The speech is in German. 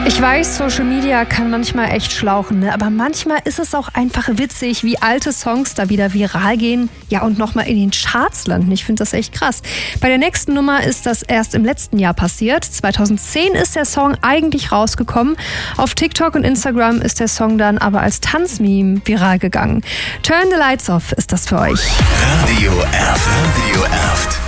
Ich weiß, Social Media kann manchmal echt schlauchen, ne? Aber manchmal ist es auch einfach witzig, wie alte Songs da wieder viral gehen, ja, und nochmal in den Charts landen. Ich finde das echt krass. Bei der nächsten Nummer ist das erst im letzten Jahr passiert. 2010 ist der Song eigentlich rausgekommen. Auf TikTok und Instagram ist der Song dann aber als Tanzmeme viral gegangen. Turn the Lights Off ist das für euch. Radio F.